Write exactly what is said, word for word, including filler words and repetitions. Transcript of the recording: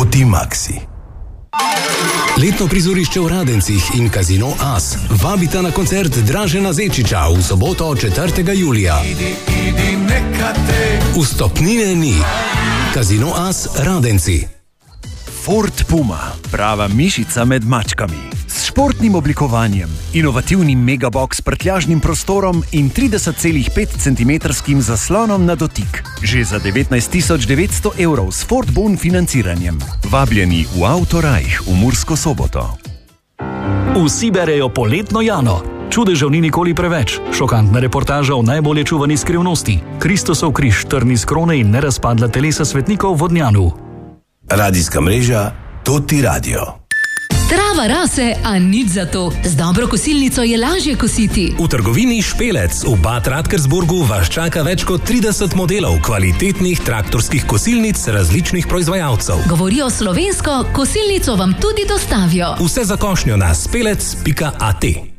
Multimaxi. Letno prizorišče v Radencih in Casino As vabita na koncert Dražena Zečiča v soboto četrtega julija. Idi, idi, neka te. Vstopnine ni. Casino As Radenci. Ford Puma, prava mišica med mačkami. S športnim oblikovanjem, inovativnim megabox s prtljažnim prostorom in trideset celih pet centimetrskim zaslonom na dotik. Že za devetnajst tisoč devetsto evrov s Ford Bon financiranjem. Vabljeni v Autorajh v Mursko Soboto. Vsi berejo poletno Jano. Čudežev ni nikoli preveč. Šokantna reportaža o najbolje čuvani skrivnosti. Kristusov križ, trni z krone in nerazpadla telesa svetnikov v Vodnjanu. Radijska mreža Toti Radio. Trava rase, a nič za to. Z dobro kosilnico je lažje kositi. V trgovini Špelec v Bad Radkersburgu vas čaka več kot trideset modelov kvalitetnih traktorskih kosilnic različnih proizvajalcev. Govorijo slovensko, kosilnico vam tudi dostavijo. Vse za košnjo na spelec pika at.